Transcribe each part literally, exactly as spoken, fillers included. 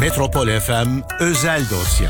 Metropol F M özel dosya.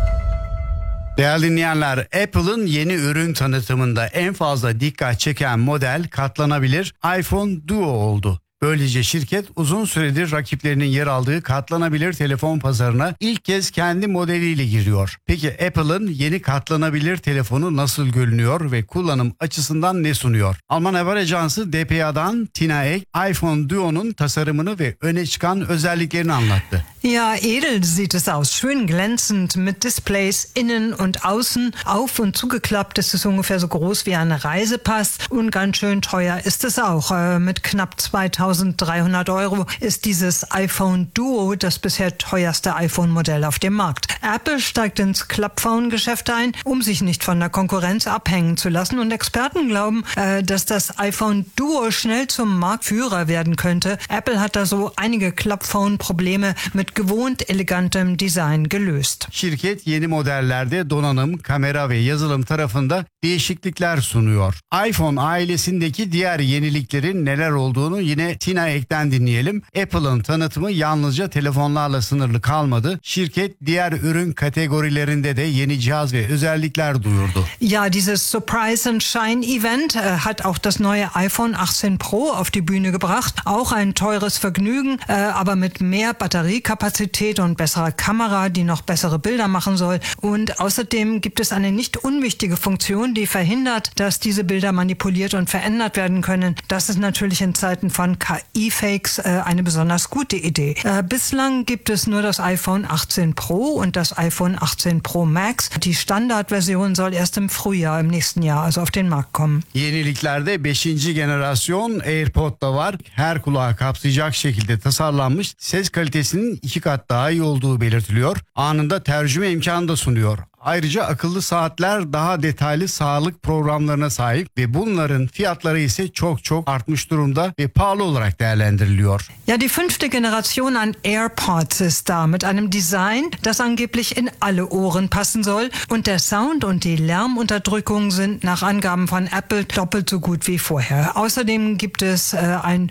Değerli dinleyenler, Apple'ın yeni ürün tanıtımında en fazla dikkat çeken model katlanabilir iPhone Duo oldu. Böylece şirket uzun süredir rakiplerinin yer aldığı katlanabilir telefon pazarına ilk kez kendi modeliyle giriyor. Peki Apple'ın yeni katlanabilir telefonu nasıl görünüyor ve kullanım açısından ne sunuyor? Alman haber ajansı D P A'dan Tina Ek, iPhone Duo'nun tasarımını ve öne çıkan özelliklerini anlattı. Ja, edel sieht es aus. Schön glänzend mit Displays innen und außen, auf und zugeklappt. Es ist ungefähr so groß wie ein Reisepass und ganz schön teuer ist es auch. Äh, mit knapp zweitausenddreihundert Euro ist dieses iPhone Duo das bisher teuerste iPhone-Modell auf dem Markt. Apple steigt ins Klappphone-Geschäft ein, um sich nicht von der Konkurrenz abhängen zu lassen. Und Experten glauben, äh, dass das iPhone Duo schnell zum Marktführer werden könnte. Apple hat da so einige Klappphone-Probleme mit gewohnt elegantem Design gelöst. Şirket yeni modellerde donanım, kamera ve yazılım tarafında değişiklikler sunuyor. iPhone ailesindeki diğer yeniliklerin neler olduğunu yine Tina Ek'ten dinleyelim. Apple'ın tanıtımı yalnızca telefonlarla sınırlı kalmadı. Şirket diğer ürün kategorilerinde de yeni cihaz ve özellikler duyurdu. Ja, dieses Surprise and Shine Event äh, hat auch das neue iPhone achtzehn Pro auf die Bühne gebracht. Auch ein teures Vergnügen, äh, aber mit mehr Batteriekapazität und besserer Kamera, die noch bessere Bilder machen soll. Und außerdem gibt es eine nicht unwichtige Funktion, die verhindert, dass diese Bilder manipuliert und verändert werden können. Das ist natürlich in Zeiten von K I-Fakes äh, eine besonders gute Idee. Äh, bislang gibt es nur das iPhone achtzehn Pro und das iPhone achtzehn Pro Max. Die Standardversion soll erst im Frühjahr im nächsten Jahr also auf den Markt kommen. Yeniliklerde beşinci generasyon AirPod da var. Her kulağı kapsayacak şekilde tasarlanmış, ses kalitesinin iki kat daha iyi olduğu belirtiliyor. Anında tercüme imkanı da sunuyor. Ayrıca akıllı saatler daha detaylı sağlık programlarına sahip ve bunların fiyatları ise çok çok artmış durumda ve pahalı olarak değerlendiriliyor. Ja, die fünfte Generation an AirPods ist da mit einem Design, das angeblich in alle Ohren passen soll. Und der Sound und die Lärmunterdrückung sind nach Angaben von Apple doppelt so gut wie vorher. Außerdem gibt es äh, ein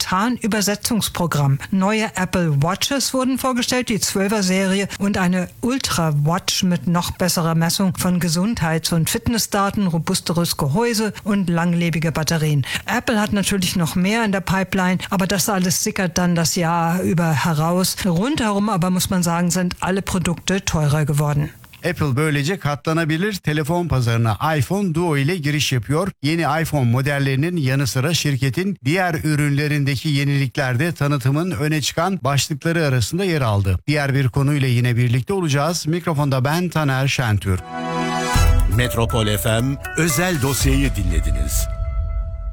Simultan-Übersetzungsprogramm. Neue Apple Watches wurden vorgestellt, die zwölfer Serie und eine Ultra Watch mit noch bessere Messung von Gesundheits- und Fitnessdaten, robusteres Gehäuse und langlebige Batterien. Apple hat natürlich noch mehr in der Pipeline, aber das alles sickert dann das Jahr über heraus. Rundherum aber muss man sagen, sind alle Produkte teurer geworden. Apple böylece katlanabilir telefon pazarına iPhone Duo ile giriş yapıyor. Yeni iPhone modellerinin yanı sıra şirketin diğer ürünlerindeki yenilikler de tanıtımın öne çıkan başlıkları arasında yer aldı. Diğer bir konuyla yine birlikte olacağız. Mikrofonda ben Taner Şentürk. Metropol F M özel dosyayı dinlediniz.